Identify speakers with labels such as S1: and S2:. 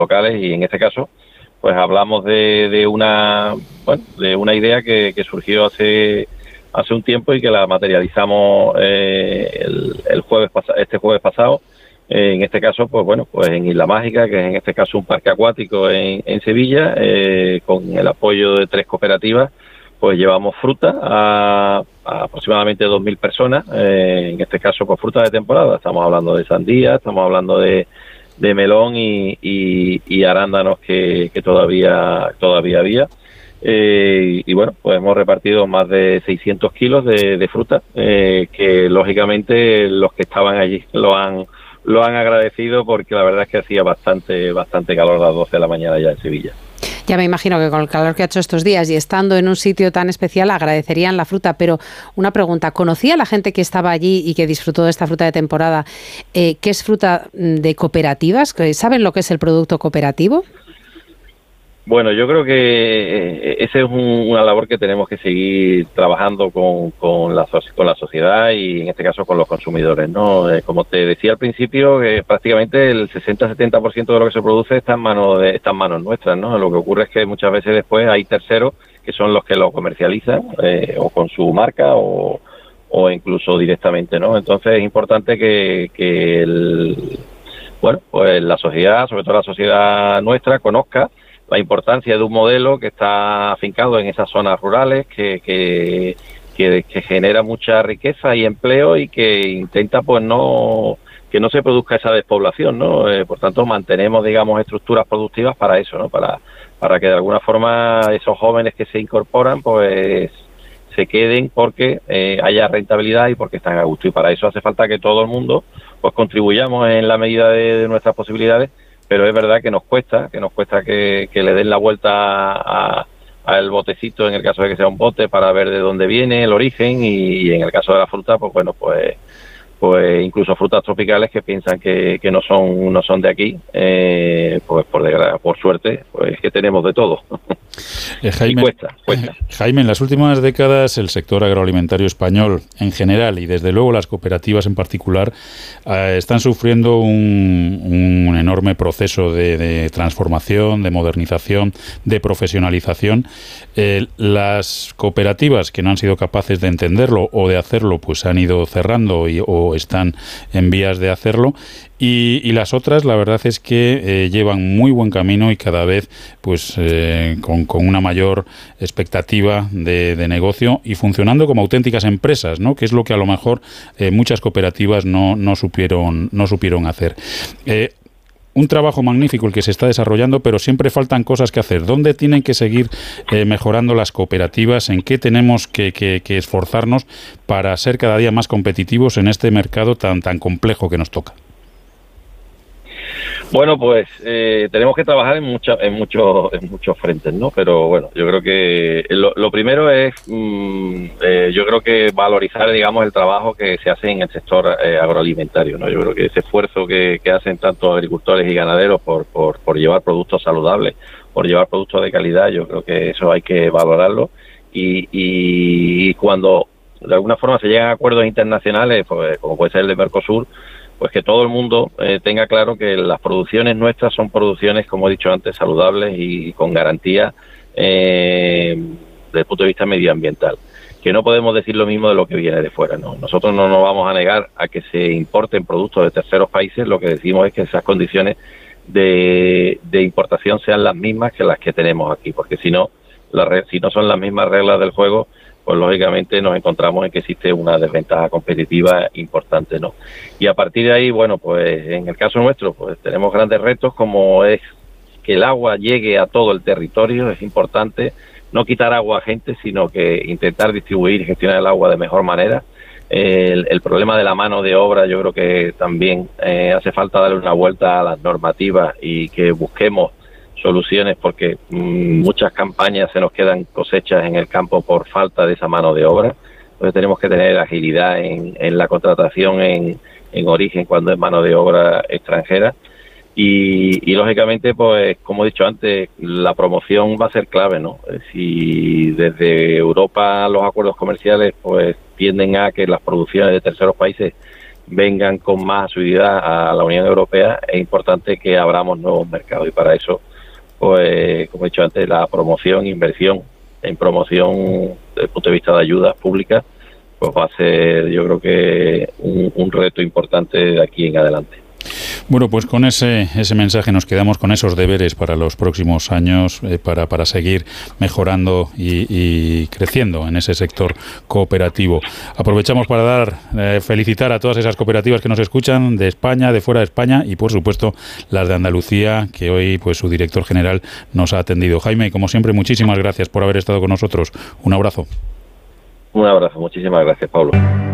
S1: locales, y en este caso pues hablamos de una idea que surgió hace un tiempo y que la materializamos este jueves pasado. En este caso, pues en Isla Mágica, que es en este caso un parque acuático en Sevilla, con el apoyo de 3 cooperativas, pues llevamos fruta a aproximadamente 2.000 personas, en este caso pues fruta de temporada. Estamos hablando de sandía, estamos hablando de melón y arándanos que todavía había. Y bueno, pues hemos repartido más de 600 kilos de fruta, que lógicamente los que estaban allí lo han agradecido, porque la verdad es que hacía bastante calor a las 12 de la mañana ya en Sevilla.
S2: Ya me imagino que con el calor que ha hecho estos días y estando en un sitio tan especial agradecerían la fruta, pero una pregunta, ¿conocía la gente que estaba allí y que disfrutó de esta fruta de temporada que es fruta de cooperativas? ¿Saben lo que es el producto cooperativo?
S1: Bueno, yo creo que esa es una labor que tenemos que seguir trabajando con la sociedad y en este caso con los consumidores, ¿no? Como te decía al principio, prácticamente el 60-70% de lo que se produce está en manos nuestras, ¿no? Lo que ocurre es que muchas veces después hay terceros que son los que lo comercializan, o con su marca o incluso directamente, ¿no? Entonces es importante que pues la sociedad, sobre todo la sociedad nuestra, conozca la importancia de un modelo que está afincado en esas zonas rurales, que genera mucha riqueza y empleo, y que intenta pues que no se produzca esa despoblación, ¿no? Por tanto, mantenemos, digamos, estructuras productivas para eso, ¿no? Para que de alguna forma esos jóvenes que se incorporan pues se queden, porque haya rentabilidad y porque están a gusto, y para eso hace falta que todo el mundo pues contribuyamos en la medida de nuestras posibilidades. Pero es verdad que nos cuesta que le den la vuelta al botecito, en el caso de que sea un bote, para ver de dónde viene el origen, y en el caso de la fruta, pues incluso frutas tropicales que piensan que no son de aquí, pues por suerte, pues que tenemos de todo.
S3: Jaime,
S1: cuesta.
S3: Jaime, en las últimas décadas el sector agroalimentario español en general, y desde luego las cooperativas en particular, están sufriendo un enorme proceso de transformación, de modernización, de profesionalización. Las cooperativas que no han sido capaces de entenderlo o de hacerlo, pues han ido cerrando o están en vías de hacerlo. Y las otras, la verdad es que llevan muy buen camino y cada vez pues con una mayor expectativa de negocio y funcionando como auténticas empresas, ¿no? Que es lo que a lo mejor muchas cooperativas no supieron hacer. Un trabajo magnífico el que se está desarrollando, pero siempre faltan cosas que hacer. ¿Dónde tienen que seguir mejorando las cooperativas? ¿En qué tenemos que esforzarnos para ser cada día más competitivos en este mercado tan complejo que nos toca?
S1: Bueno, pues tenemos que trabajar en muchos frentes, ¿no? Pero bueno, yo creo que lo primero es, yo creo que valorizar, digamos, el trabajo que se hace en el sector agroalimentario, ¿no? Yo creo que ese esfuerzo que hacen tanto agricultores y ganaderos por llevar productos saludables, por llevar productos de calidad, yo creo que eso hay que valorarlo, y cuando de alguna forma se llegan a acuerdos internacionales, pues, como puede ser el de Mercosur, pues que todo el mundo tenga claro que las producciones nuestras son producciones, como he dicho antes, saludables y con garantía desde el punto de vista medioambiental. Que no podemos decir lo mismo de lo que viene de fuera, ¿no? Nosotros no nos vamos a negar a que se importen productos de terceros países. Lo que decimos es que esas condiciones de importación sean las mismas que las que tenemos aquí, porque si no son las mismas reglas del juego, pues lógicamente nos encontramos en que existe una desventaja competitiva importante, ¿no? Y a partir de ahí, bueno, pues en el caso nuestro, pues tenemos grandes retos, como es que el agua llegue a todo el territorio. Es importante no quitar agua a gente, sino que intentar distribuir y gestionar el agua de mejor manera. El problema de la mano de obra, yo creo que también hace falta darle una vuelta a las normativas y que busquemos soluciones, porque muchas campañas se nos quedan cosechas en el campo por falta de esa mano de obra. Entonces tenemos que tener agilidad en la contratación en origen cuando es mano de obra extranjera, y lógicamente, pues como he dicho antes, la promoción va a ser clave, ¿no? Si desde Europa los acuerdos comerciales pues tienden a que las producciones de terceros países vengan con más asiduidad a la Unión Europea, es importante que abramos nuevos mercados, y para eso, pues, como he dicho antes, la promoción, inversión en promoción desde el punto de vista de ayudas públicas, pues va a ser, yo creo que un reto importante de aquí en adelante.
S3: Bueno, pues con ese mensaje nos quedamos, con esos deberes para los próximos años, para seguir mejorando y creciendo en ese sector cooperativo. Aprovechamos para felicitar a todas esas cooperativas que nos escuchan de España, de fuera de España, y por supuesto las de Andalucía, que hoy pues su director general nos ha atendido. Jaime, como siempre, muchísimas gracias por haber estado con nosotros. Un abrazo.
S1: Un abrazo, muchísimas gracias, Pablo.